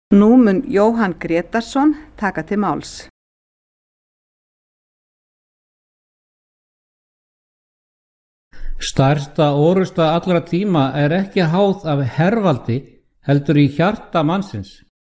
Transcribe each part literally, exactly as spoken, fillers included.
Nú mun Jóhann Grétarsson taka til máls. Stærsta orusta allra tíma er ekki háð af hervaldi, heldur í hjarta mannsins.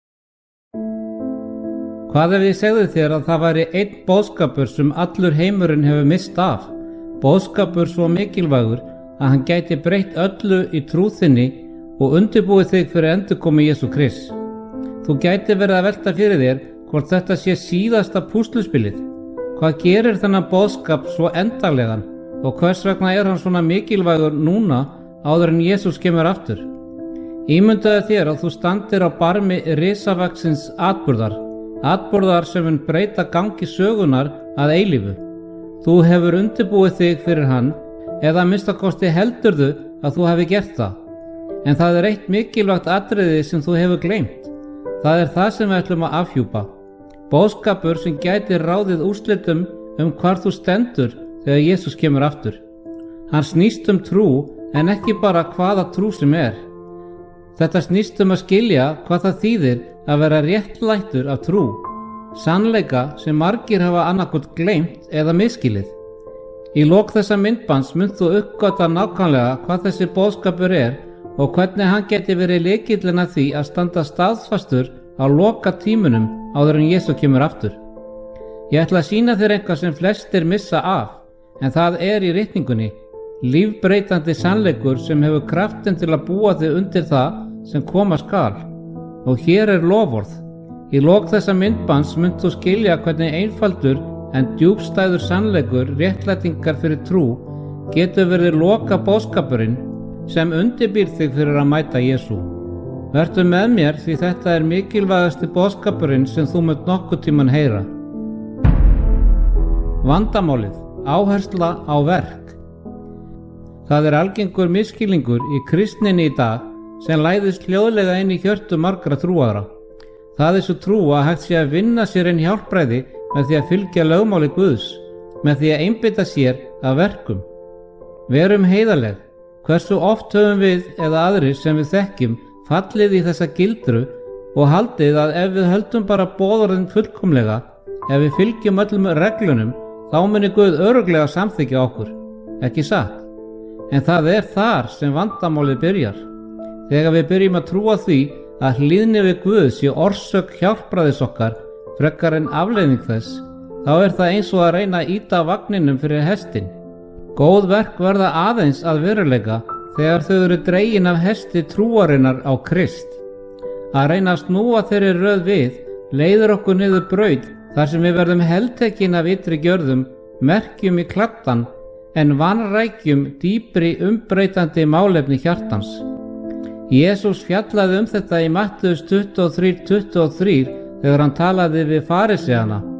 Hvað ef ég segði þér að það væri einn boðskapur sem allur heimurinn hefur misst af, boðskapur svo mikilvægur að hann gæti breytt öllu í trú þinni og undirbúið þig fyrir endurkomu Jesú Krists. Þú gæti verið að velta fyrir þér hvort þetta sé síðasta púsluspilið. Hvað gerir þennan boðskap svo endanlegan og hvers vegna er hann svona mikilvægur núna áður en Jesús kemur aftur? Ímyndaðu þér að þú standir á barmi risavaxins atburðar, atburðar sem mun breyta gangi sögunar að eilífu. Þú hefur undirbúið þig fyrir hann, eða að minnsta kosti heldurðu að þú hefur gert það. En það er eitt mikilvægt atriði sem þú hefur gleymt. Það er það sem við ætlum að afhjúpa. Boðskapur sem gæti ráðið úrslitum um hvar þú stendur þegar Jesús kemur aftur. Hann snýst um trú en ekki bara hvaða trú sem er. Þetta snýst um að skilja hvað það þýðir að vera réttlættur af trú, sannleika sem margir hafa annaðhvort gleymt eða misskilið. Í lok þessa myndbands munt þú uppgötva nákvæmlega hvað þessi boðskapur er og hvernig hann geti verið lykillinn að því að standa staðfastur á loka tímunum áður en Jesú kemur aftur. Ég ætla að sýna þér eitthvað sem flestir missa af, en það er í ritningunni, lífbreytandi sannleikur sem hefur kraftinn til að búa þig undir það sem koma skal. Og hér er loforð. Í lok þessa myndbands munt þú skilja hvernig einfaldur en djúpstæður sannleikur réttlætingar fyrir trú getur verið loka boðskapurinn sem undirbýr þig fyrir að mæta Jesú. Vertu með mér því þetta er mikilvægasti boðskapurinn sem þú munt nokkuð tíman heyra. Vandamálið, áhersla á verk. Það er algengur misskilningur í kristninni í dag sem læðist hljóðlega inn í hjörtu margra trúaðra. Það er svo trú að hægt sé að vinna sér inn hjálpræði með því að fylgja lögmáli Guðs, með því að einbeita sér að verkum. Verum heiðarleg. Hversu oft höfum við eða aðrir sem við þekkjum fallið í þessa gildru og haldið að ef við höldum bara boðorðin fullkomlega, ef við fylgjum öllum reglunum, þá muni Guð örugglega samþykkja okkur, ekki satt? En það er þar sem vandamálið byrjar. Þegar við byrjum að trúa því að hlýðni við Guð sé orsök hjálpræðis okkar frekar en afleiðing þess, þá er það eins og að reyna að ýta vagninum fyrir hestinn. Góð verk verða aðeins að veruleika þegar þau eru dregin af hesti trúarinnar á Krist. Að reyna að snúa þeirri röð við leiðir okkur niður braut þar sem við verðum heltekin af ytri gjörðum, merkjum í kladdan en vanrækjum dýpri umbreytandi málefni hjartans. Jesús fjallaði um þetta í Mattheus tuttugu og þrjú tuttugu og þrjú þegar hann talaði við fariseana.